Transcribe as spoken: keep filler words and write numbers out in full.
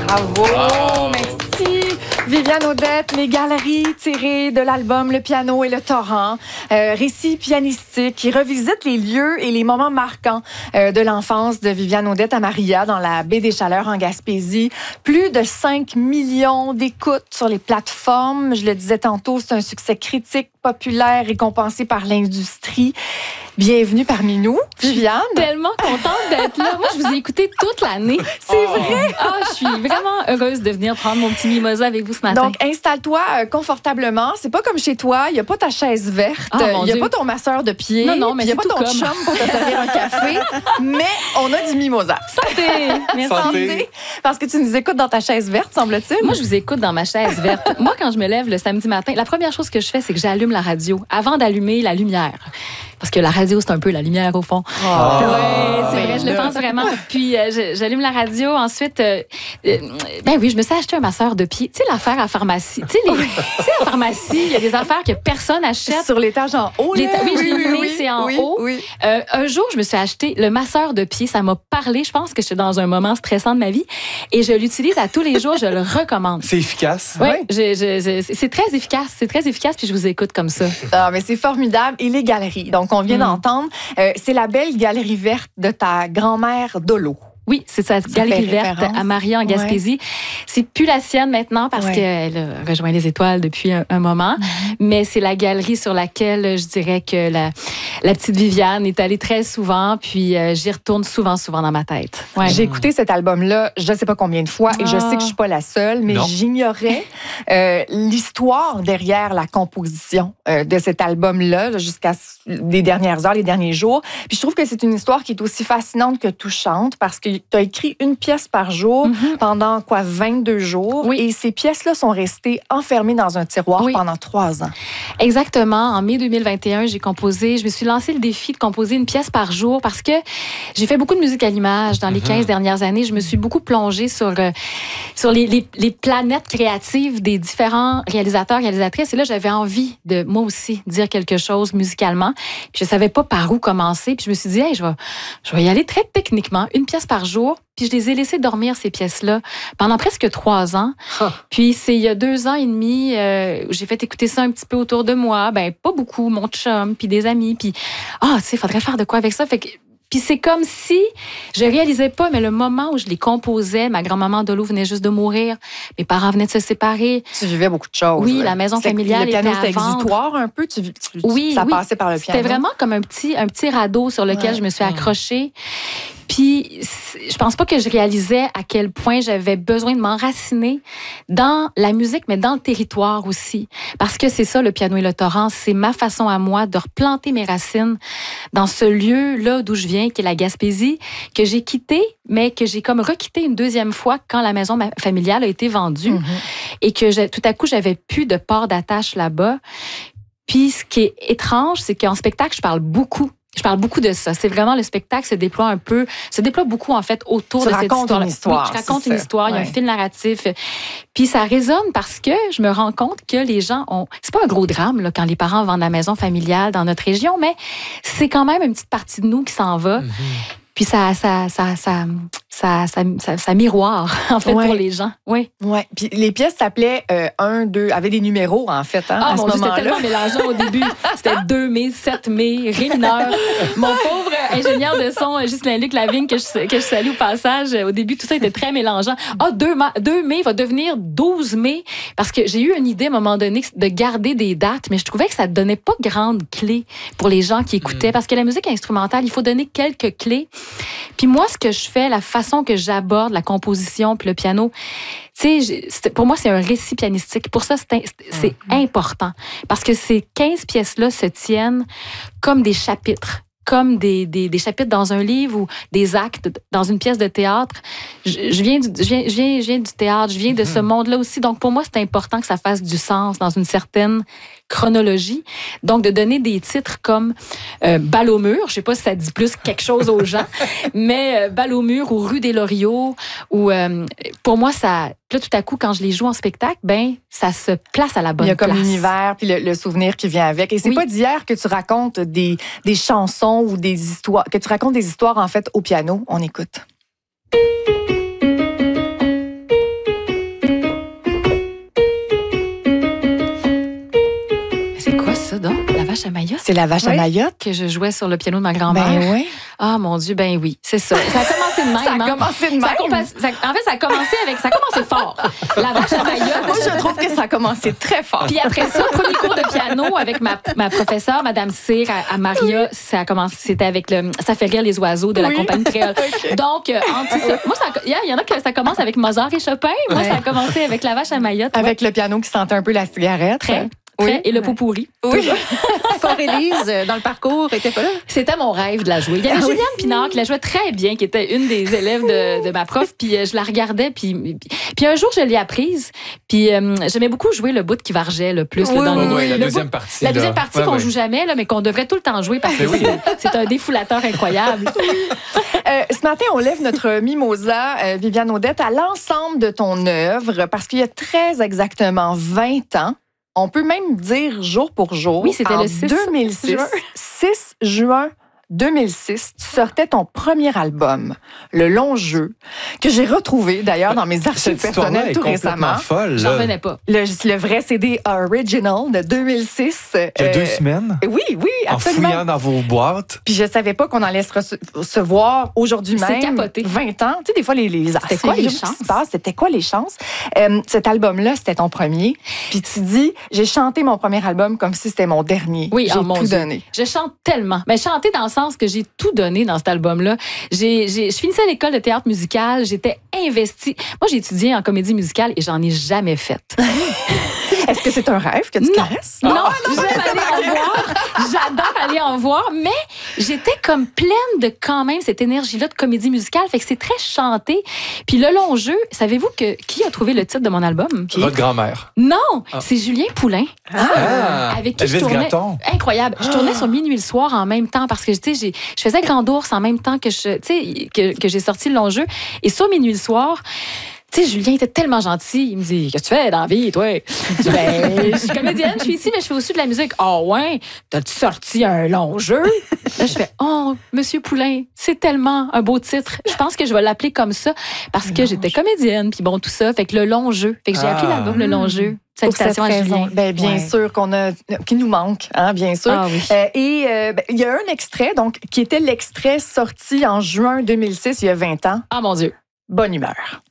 Bravo, wow. Merci. Viviane Audette, les galeries tirées de l'album Le piano et le torrent, euh, récit pianistique qui revisite les lieux et les moments marquants euh, de l'enfance de Viviane Audette à Maria dans la baie des Chaleurs en Gaspésie. Plus de cinq millions d'écoutes sur les plateformes. Je le disais tantôt, c'est un succès critique, populaire, récompensé par l'industrie. Bienvenue parmi nous, Viviane. Je suis tellement contente d'être là. Moi, je vous ai écouté toute l'année. C'est oh. vrai? Ah, je suis vraiment heureuse de venir prendre mon petit mimosa avec vous ce matin. Donc, installe-toi euh, confortablement. C'est pas comme chez toi. Il n'y a pas ta chaise verte. Il oh, n'y a pas ton masseur de pied. Non, non, mais il n'y a pas ton comme. chum pour te servir un café. Mais on a du mimosa. Santé! Merci. Santé. Parce que tu nous écoutes dans ta chaise verte, semble-t-il. Moi, je vous écoute dans ma chaise verte. Moi, quand je me lève le samedi matin, la première chose que je fais, c'est que j'allume la radio avant d'allumer la lumière. Parce que la radio, c'est un peu la lumière, au fond. Oh. Oui, c'est vrai, je le pense vraiment. Puis, euh, j'allume la radio. Ensuite, euh, euh, ben oui, je me suis acheté un masseur de pied. Tu sais, l'affaire à la pharmacie. Tu sais, les, tu sais, à la pharmacie, il y a des affaires que personne n'achète. Sur l'étage en haut, là. Oui, je l'ai oui, mis, oui, c'est en oui, haut. Oui. Euh, un jour, je me suis acheté le masseur de pied. Ça m'a parlé. Je pense que j'étais dans un moment stressant de ma vie. Et je l'utilise à tous les jours. Je le recommande. C'est efficace. Oui, je, je, je, c'est très efficace. C'est très efficace. Puis je vous écoute comme ça. Ah, mais c'est formidable. Et les galeries. Donc, on vient mmh. d'entendre. Euh, c'est la belle galerie verte de ta grand-mère Dolo. Oui, c'est sa galerie verte à Maria en Gaspésie. Ouais. C'est plus la sienne maintenant parce ouais. qu'elle a rejoint les étoiles depuis un, un moment. Mm-hmm. Mais c'est la galerie sur laquelle je dirais que la, la petite Viviane est allée très souvent. Puis euh, j'y retourne souvent, souvent dans ma tête. Ouais. J'ai écouté cet album-là, je ne sais pas combien de fois, ah. et je sais que je ne suis pas la seule, mais non. j'ignorais euh, l'histoire derrière la composition euh, de cet album-là jusqu'à les dernières heures, les derniers jours. Puis je trouve que c'est une histoire qui est aussi fascinante que touchante parce que tu as écrit une pièce par jour mm-hmm. pendant, quoi, vingt-deux jours. Oui. Et ces pièces-là sont restées enfermées dans un tiroir oui. pendant trois ans. Exactement. En mai deux mille vingt et un, j'ai composé, je me suis lancé le défi de composer une pièce par jour parce que j'ai fait beaucoup de musique à l'image dans les quinze mm-hmm. dernières années. Je me suis beaucoup plongée sur, euh, sur les, les, les planètes créatives des différents réalisateurs, réalisatrices. Et là, j'avais envie de, moi aussi, dire quelque chose musicalement. Puis je savais pas par où commencer. Puis je me suis dit, hey, je vais, je vais y aller très techniquement, une pièce par jour. Puis je les ai laissées dormir, ces pièces-là, pendant presque trois ans. Huh. Puis c'est il y a deux ans et demi, euh, j'ai fait écouter ça un petit peu autour de moi. Ben pas beaucoup, mon chum, puis des amis. Puis, ah, tu sais, il faudrait faire de quoi avec ça. Fait que Puis c'est comme si, je réalisais pas, mais le moment où je les composais, ma grand-maman Dolo venait juste de mourir, mes parents venaient de se séparer. Tu vivais beaucoup de choses. Oui, là. La maison c'était, familiale était à vendre. Le piano, était c'était exutoire un peu? Tu, tu, oui, ça oui. passait par le piano? C'était vraiment comme un petit, un petit radeau sur lequel ouais. je me suis accrochée. Puis, je pense pas que je réalisais à quel point j'avais besoin de m'enraciner dans la musique, mais dans le territoire aussi. Parce que c'est ça, le piano et le torrent, c'est ma façon à moi de replanter mes racines dans ce lieu-là d'où je viens, qui est la Gaspésie, que j'ai quitté, mais que j'ai comme requitté une deuxième fois quand la maison familiale a été vendue. Mm-hmm. Et que j'ai, tout à coup, j'avais plus de port d'attache là-bas. Puis, ce qui est étrange, c'est qu'en spectacle, je parle beaucoup. Je parle beaucoup de ça. C'est vraiment le spectacle se déploie un peu, se déploie beaucoup en fait autour tu de cette histoire. Une histoire oui, je raconte une ça. histoire. Ouais. Il y a un fil narratif. Puis ça résonne parce que je me rends compte que les gens ont. C'est pas un gros drame là, quand les parents vendent la maison familiale dans notre région, mais c'est quand même une petite partie de nous qui s'en va. Mm-hmm. Puis ça, ça, ça, ça, ça, ça, ça, ça miroir, en fait, ouais. pour les gens. Oui. Ouais. Puis les pièces s'appelaient euh, un, deux, avaient des numéros, en fait, hein, ah, à mon ce Dieu, moment-là. C'était tellement mélangeant au début. C'était deux mai, sept mai, ré mineur. Mon pauvre ingénieur de son, Ghislain-Luc Lavigne, que je, que je salue au passage, au début, tout ça était très mélangeant. Ah, deux mai va devenir douze mai, parce que j'ai eu une idée, à un moment donné, de garder des dates, mais je trouvais que ça ne donnait pas grande clé pour les gens qui écoutaient, parce que la musique instrumentale, il faut donner quelques clés. Puis moi, ce que je fais, la façon que j'aborde la composition puis le piano, tu sais, pour moi, c'est un récit pianistique. Pour ça, c'est, c'est mm-hmm. important. Parce que ces quinze pièces-là se tiennent comme des chapitres. Comme des, des, des chapitres dans un livre ou des actes dans une pièce de théâtre. Je, je, viens, du, je, viens, je, viens, je viens du théâtre, je viens de ce monde-là aussi. Donc, pour moi, c'est important que ça fasse du sens dans une certaine chronologie. Donc, de donner des titres comme euh, Balle au mur, je ne sais pas si ça dit plus quelque chose aux gens, mais euh, Balle au mur ou Rue des Loriots, ou euh, pour moi, ça... Là, tout à coup, quand je les joue en spectacle, ben ça se place à la bonne place. Il y a comme l'univers puis le, le souvenir qui vient avec. Et c'est oui. pas d'hier que tu racontes des, des chansons ou des histoires, que tu racontes des histoires, en fait, au piano. On écoute. vache à Mayotte. C'est la vache Oui. à Mayotte. Que je jouais sur le piano de ma grand-mère. Ben oui. Ah, mon Dieu, ben oui, c'est ça. Ça a commencé de même. Ça a hein. commencé de Ça a même. compa- ça- en fait, ça a commencé avec. Ça a commencé fort. La vache à Mayotte. Moi, je trouve que ça a commencé très fort. Puis après ça, premier cours de piano avec ma, ma professeure, Madame Cyr, à, à Maria, ça a commencé, c'était avec le Ça fait rire les oiseaux de la Oui. compagnie créole. Donc, euh, entre ça, moi, ça, il y, a- il y en a que ça commence avec Mozart et Chopin. Moi, Ouais. ça a commencé avec la vache à Mayotte. Avec le piano qui sentait un peu la cigarette. Très, très. Oui. Et le pot pourri. Oui. Fort Élise, euh, dans le parcours, était pas là. C'était mon rêve de la jouer. Il y avait Ah oui. Juliane Pinard qui la jouait très bien, qui était une des élèves de, de ma prof. Puis euh, je la regardais. Puis, puis, puis un jour, je l'ai apprise. Puis euh, j'aimais beaucoup jouer le bout qui vargeait le plus. là, Oui, dans oui, le, oui, la le deuxième bout- partie, La là. deuxième partie Ouais, qu'on ouais. joue jamais, là, mais qu'on devrait tout le temps jouer parce que Mais oui. c'est c'est un défoulateur incroyable. Euh, ce matin, on lève notre mimosa, euh, Viviane Audette, à l'ensemble de ton œuvre parce qu'il y a très exactement vingt ans. On peut même dire jour pour jour. Oui, c'était en le six deux mille six, juin. six juin deux mille six, tu sortais ton premier album, Le Long Jeu, que j'ai retrouvé d'ailleurs dans mes archives Cette histoire-là personnelles est tout complètement récemment. folle. J'en là. revenais pas. Le, le vrai C D Original de deux mille six. Il y a euh, deux semaines, Oui, oui, en absolument. fouillant dans vos boîtes. Puis je savais pas qu'on allait se, rece- se voir aujourd'hui C'est même. capoté. vingt ans. Tu sais, des fois, les, les C'était quoi les qui chances? se passent, C'était quoi les chances? Euh, cet album-là, c'était ton premier. Puis tu dis, j'ai chanté mon premier album comme si c'était mon dernier. Oui, j'ai oh mon tout Dieu. donné. Je chante tellement. Mais chanter dans le sens que j'ai tout donné dans cet album-là. J'ai, j'ai, je finissais l'école de théâtre musical. J'étais investie. Moi, j'ai étudié en comédie musicale et j'en ai jamais fait. Est-ce que c'est un rêve que tu Non. caresses? Non, j'aime aller en voir. J'adore aller en voir, mais j'étais comme pleine de quand même cette énergie-là de comédie musicale. Fait que c'est très chanté. Puis le long jeu, savez-vous que qui a trouvé le titre de mon album? Votre grand-mère. Non, c'est Julien Poulain. Ah! Avec qui je Elvis tournais. Gratton. Incroyable. Je tournais sur Minuit le soir en même temps parce que tu sais, j'ai- je faisais Candours en même temps que je, tu sais, que, que j'ai sorti le long jeu. Et sur Minuit le soir, tu sais, Julien était tellement gentil. Il me dit, qu'est-ce que tu fais dans la vie, toi? Je dis, ben, je suis comédienne, je suis ici, mais je fais aussi de la musique. Ah ouais? T'as-tu sorti un long jeu? Là, je fais, oh, Monsieur Poulain, c'est tellement un beau titre. Je pense que je vais l'appeler comme ça parce que j'étais comédienne, puis bon, tout ça. Fait que le long jeu. Fait que j'ai appelé Ah. l'album Le Long Jeu. Pour cette Salutations à raison. Julien. Ben, bien Ouais. sûr qu'on a, qui nous manque, hein, bien sûr. Ah oui. Euh, et euh, ben, il y a un extrait, donc, qui était l'extrait sorti en juin deux mille six, il y a vingt ans. Ah mon Dieu. Bonne humeur.